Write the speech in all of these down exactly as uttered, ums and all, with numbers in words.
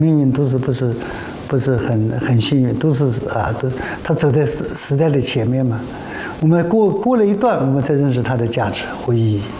命运都是不是不是很很幸运，都是啊，都他走在时时代的前面嘛。我们过过了一段，我们才认识它的价值和意义。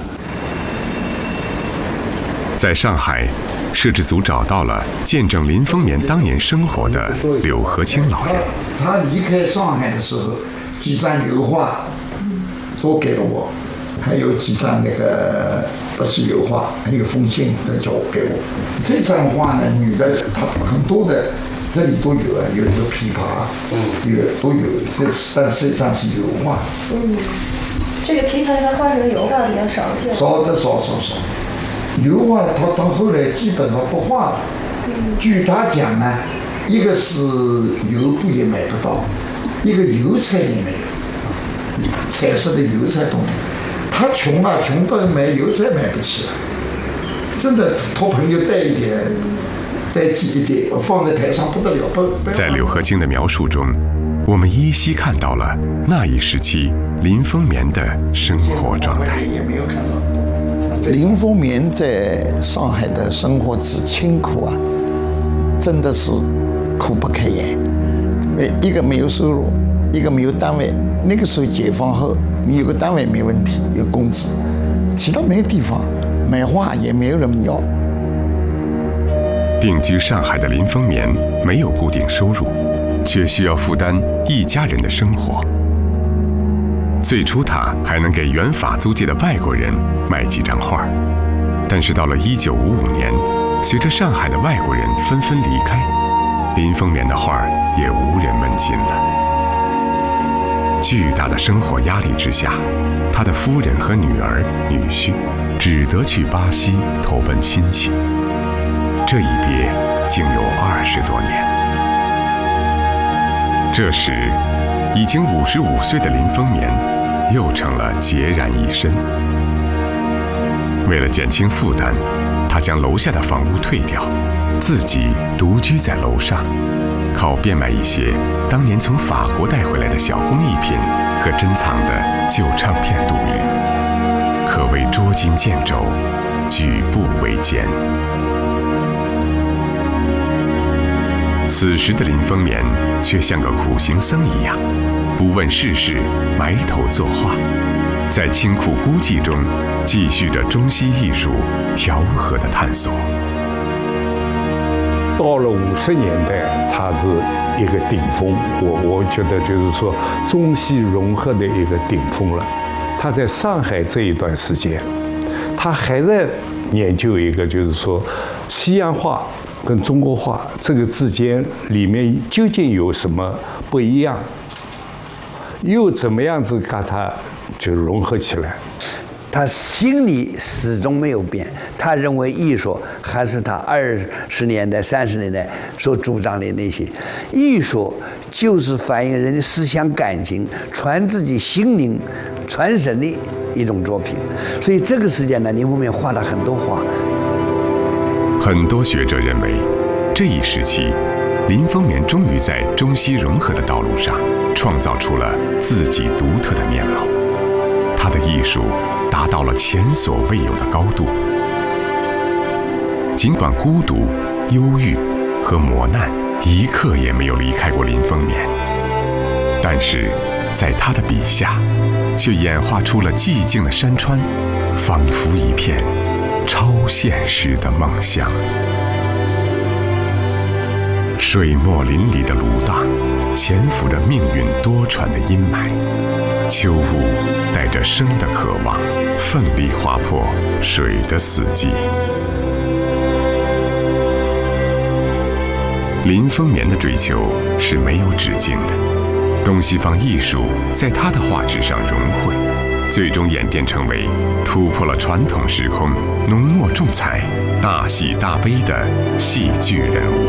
在上海，摄制组找到了见证林风眠当年生活的柳和清老人。 他离开上海的时候，几张油画都给了我，还有几张那个不是油画，还有封信都叫我给我。这张画呢，女的她很多的。这里都有啊，有一个琵琶，嗯，有都有，这但实际上是油画。 嗯，这个题材它画成油画比较少见。 少的少少少，油画他到后来基本上不画了。嗯，据他讲呢，一个是油布也买不到，一个油彩也没有，彩色的油彩都没有。他穷啊，穷到买油彩买不起了，真的托朋友带一点。带几一点放在台上不得了。 在柳和清的描述中，我们依稀看到了那一时期林风眠的生活状态。 林风眠在上海的生活之清苦啊，真的是苦不堪言。一个没有收入，一个没有单位。那个时候解放后，你有个单位没问题，有工资，其他没地方买画也没有人要。 定居上海的林风眠没有固定收入，却需要负担一家人的生活。最初他还能给原法租界的外国人卖几张画，但是到了一九五五年，随着上海的外国人纷纷离开，林风眠的画也无人问津了。巨大的生活压力之下，他的夫人和女儿、女婿只得去巴西投奔亲戚。这一别竟有二十多年。这时，已经五十五岁的林风眠又成了孑然一身。为了减轻负担，他将楼下的房屋退掉，自己独居在楼上，靠变卖一些当年从法国带回来的小工艺品和珍藏的旧唱片度日，可谓捉襟见肘，举步维艰。此时的林风眠却像个苦行僧一样，不问世事，埋头作画，在清苦孤寂中继续着中西艺术调和的探索。 到了五十年代，它是一个顶峰，我我觉得就是说中西融合的一个顶峰了。他在上海这一段时间，他还在研究一个，就是说西洋画跟中国画这个之间里面究竟有什么不一样，又怎么样子把它就融合起来。 他心里始终没有变，他认为艺术还是他二十年代、三十年代所主张的那些，艺术就是反映人的思想感情、传自己心灵、传神的一种作品。所以这个时间呢，林风眠画了很多画。 很多学者认为，这一时期，林风眠终于在中西融合的道路上，创造出了自己独特的面貌。他的艺术达到了前所未有的高度。尽管孤独、忧郁和磨难一刻也没有离开过林风眠，但是在他的笔下，却演化出了寂静的山川，仿佛一片超现实的梦乡。水墨淋漓的芦荡，潜伏着命运多舛的阴霾。秋雾带着生的渴望，奋力划破水的死寂。林风眠的追求是没有止境的，东西方艺术在他的画纸上融汇，最终演变成为突破了传统时空、浓墨重彩、大喜大悲的戏剧人物。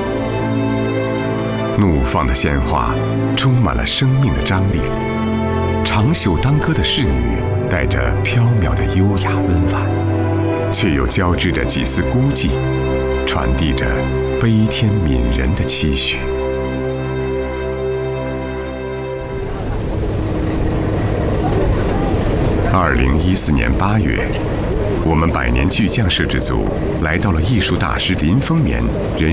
怒放的鲜花充满了生命的张力，长袖当歌的侍女带着飘渺的优雅温婉，却又交织着几丝孤寂，传递着悲天悯人的期许。二零一四年八月，我们百年巨匠摄制组来到了艺术大师林风眠人